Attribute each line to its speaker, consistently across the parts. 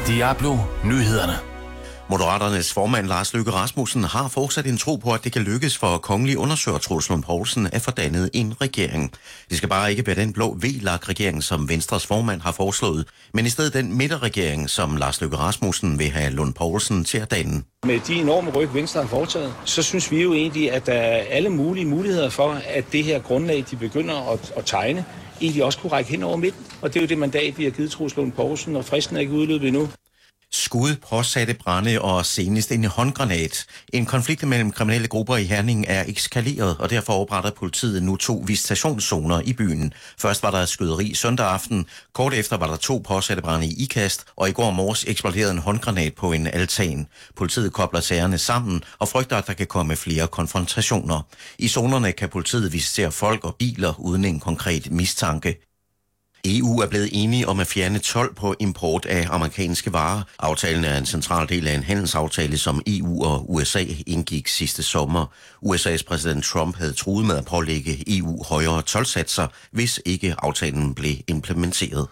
Speaker 1: Diablo Nyhederne.
Speaker 2: Moderaternes formand Lars Løkke Rasmussen har fortsat en tro på, at det kan lykkes for kongelig undersøger Troels Lund Poulsen at få dannet en regering. Det skal bare ikke være den blå VLAK-regering, som Venstres formand har foreslået, men i stedet den midterregering, som Lars Løkke Rasmussen vil have Lund Poulsen til at danne.
Speaker 3: Med de enorme ryg, Venstre har foretaget, så synes vi jo egentlig, at der er alle mulige muligheder for, at det her grundlag, de begynder at tegne, egentlig også kunne række hen over midten. Og det er jo det mandat, vi har givet Troels Lund Poulsen, og fristen er ikke udløbet endnu.
Speaker 2: Skud, påsatte brande og senest en håndgranat. En konflikt mellem kriminelle grupper i Herning er eskaleret, og derfor opretter politiet nu 2 visitationszoner i byen. Først var der skyderi søndag aften, kort efter var der 2 påsatte brande i Ikast, og i går morges eksploderede en håndgranat på en altan. Politiet kobler sagerne sammen og frygter, at der kan komme flere konfrontationer. I zonerne kan politiet visitere folk og biler uden en konkret mistanke. EU er blevet enige om at fjerne told på import af amerikanske varer. Aftalen er en central del af en handelsaftale, som EU og USA indgik sidste sommer. USA's præsident Trump havde truet med at pålægge EU højere toldsatser, hvis ikke aftalen blev implementeret.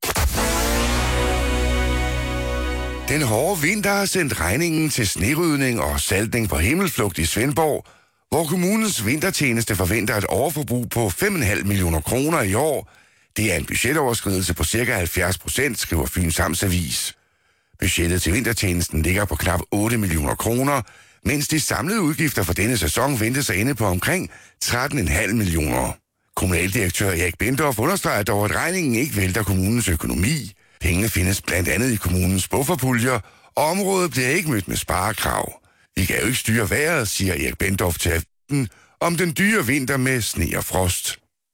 Speaker 4: Den hårde vinter har sendt regningen til snerydning og saltning på Himmelflugt i Svendborg, hvor kommunens vintertjeneste forventer et overforbrug på 5,5 millioner kroner i år. Det er en budgetoverskridelse på ca. 70%, skriver Fyns Amtsavis. Budgettet til vintertjenesten ligger på knap 8 millioner kroner, mens de samlede udgifter for denne sæson ventes at ende på omkring 13,5 millioner. Kommunaldirektør Erik Bendorf understreger dog, at regningen ikke vælter kommunens økonomi. Pengene findes blandt andet i kommunens bufferpuljer, og området bliver ikke mødt med sparekrav. Vi kan jo ikke styre vejret, siger Erik Bendorf til Aften om den dyre vinter med sne og frost.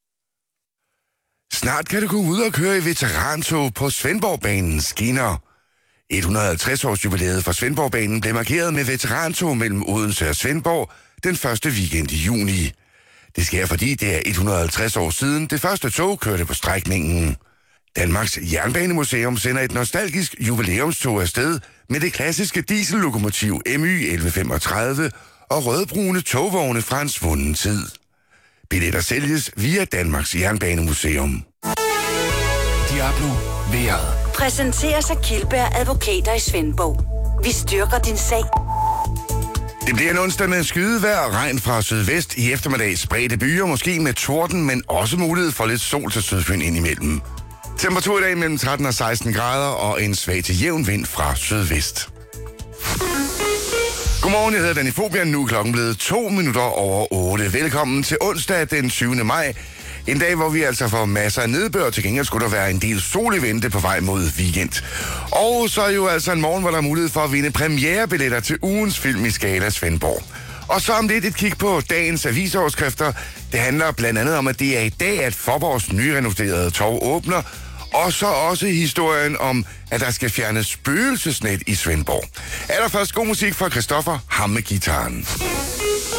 Speaker 4: Snart kan du gå ud og køre i veterantog på Svendborgbanens skinner. 150-års jubilæet for Svendborgbanen blev markeret med veterantog mellem Odense og Svendborg den første weekend i juni. Det sker, fordi det er 150 år siden det første tog kørte på strækningen. Danmarks Jernbanemuseum sender et nostalgisk jubilæumstog afsted med det klassiske diesellokomotiv MY 1135 og rødbrune togvogne fra en svunden tid. Billetter sælges via Danmarks Jernbanemuseum.
Speaker 1: Diablo vejret.
Speaker 5: Præsenteres af Kildberg Advokater i Svendborg. Vi styrker din sag.
Speaker 4: Det bliver en onsdag med skydevejr og regn fra sydvest i eftermiddag. Spredte byer, måske med torden, men også mulighed for lidt sol til Sydfyn indimellem. Temperatur i dag mellem 13 og 16 grader og en svag til jævn vind fra sydvest. Godmorgen, jeg hedder Danny Fobian. Nu er klokken blevet 2 minutter over 8. Velkommen til onsdag den 7. maj. En dag, hvor vi altså får masser af nedbør. Til gengæld skulle der være en del sol i vente på vej mod weekend. Og så jo altså en morgen, hvor der er mulighed for at vinde premierebilletter til ugens film i Scala Svendborg. Og så om lidt et kig på dagens avisoverskrifter. Det handler blandt andet om, at det er i dag, at Faaborgs nyrenoverede torv åbner. Og så også historien om, at der skal fjernes spøgelsesnet i Svendborg. Allerførst god musik fra Christoffer, ham med gitaren.